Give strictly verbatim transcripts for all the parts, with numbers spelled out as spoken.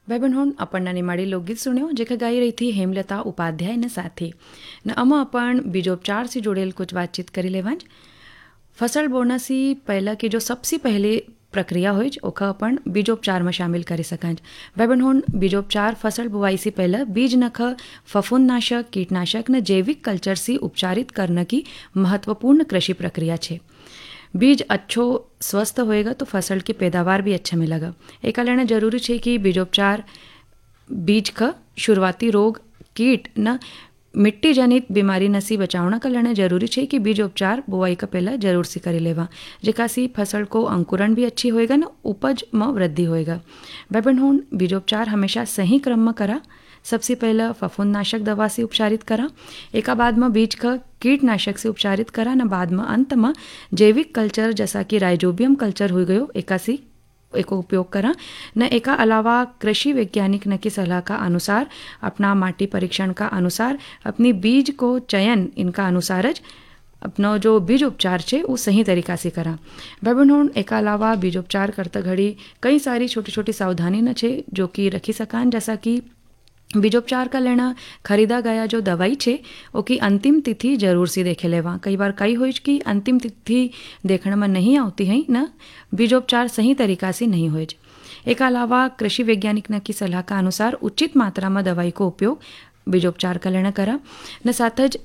भाई बहन हुण अपन निमाड़ी लोकगीत सुन्यो जेका गाई रही थी हेमलता उपाध्याय ने साथी न अमा अपन बीजोपचार से जुड़ेल कुछ बातचीत करी लेवांज। फसल बोना सी पहला की जो सबसे पहले प्रक्रिया हो ओका अपन बीजोपचार में शामिल करी सकांज। भाई बहन हुण बीजोपचार फसल बुआई से पहले बीज नख फफूंदनाशक कीटनाशक न जैविक कल्चर से उपचारित करने की महत्वपूर्ण कृषि प्रक्रिया है। बीज अच्छो स्वस्थ होएगा तो फसल की पैदावार भी अच्छा मिलेगा। एक लेना जरूरी है कि बीजोपचार बीज का शुरुआती रोग कीट न मिट्टी जनित बीमारी नसी बचावना का लेना जरूरी है कि बीजोपचार बुआई का पहला जरूर से करी लेवा, जेका सी फसल को अंकुरण भी अच्छी होएगा न उपज में वृद्धि होएगा। भाई हुण बीजोपचार हमेशा सही क्रम में करा। सबसे पहला फफूंदनाशक दवा से उपचारित करा, एका बाद में बीज का कीटनाशक से उपचारित करा न बाद में अंत में जैविक कल्चर जैसा कि राइजोबियम कल्चर हो गयो एका सी एको उपयोग करा न। एका अलावा कृषि वैज्ञानिक न की सलाह का अनुसार अपना माटी परीक्षण का अनुसार अपनी बीज को चयन इनका अनुसार ज अपना जो बीज उपचार है वो सही तरीका से करा। भाई एक अलावा बीज उपचार करता घड़ी कई सारी छोटी छोटी सावधानी न छे जो कि रखी सकान, जैसा कि बीजोपचार का लेना खरीदा गया जो दवाई छे ओकी अंतिम तिथि जरूर से देखे लेवा। कई बार कई हो कि अंतिम तिथि देखने में नहीं आती है न बीजोपचार सही तरीका से नहीं हो। एक अलावा कृषि वैज्ञानिक न की सलाह का अनुसार उचित मात्रा में दवाई को उपयोग बीजोपचार का लेना करा न। साथ ज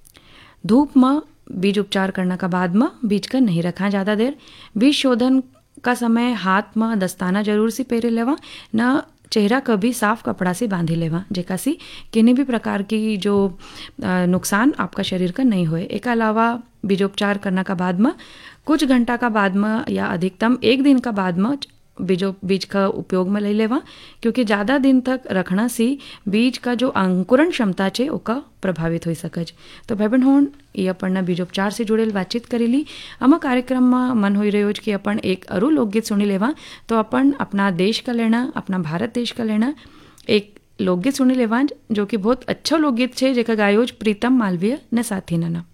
धूप में बीज उपचार करने का बाद में बीज का नहीं रखा ज़्यादा देर। बीज शोधन का समय हाथ में दस्ताना जरूर से पहरे लेवा न चेहरा कभी साफ कपड़ा से बांधी लेवा, जेका सी किन्हीं भी प्रकार की जो नुकसान आपका शरीर का नहीं होए। एक अलावा बीजोपचार करने का बाद में कुछ घंटा का बाद में या अधिकतम एक दिन का बाद में बीजो बीज का उपयोग में ले लेवा, क्योंकि ज़्यादा दिन तक रखना से बीज का जो अंकुरण क्षमता है ओका प्रभावित हो सके। तो भाई बहन हुण ये अपन बीजोपचार से जुड़ेल बातचीत करेली। अमा कार्यक्रम में मन हो रही कि अपन एक अरु लोकगीत सुनी लेवा, तो अपन अपना देश का लेना अपना भारत देश का लेना एक लोकगीत सुनी लेवा जो कि बहुत अच्छा लोकगीत है जेका गायोज प्रीतम मालवीय ने साथी नाना।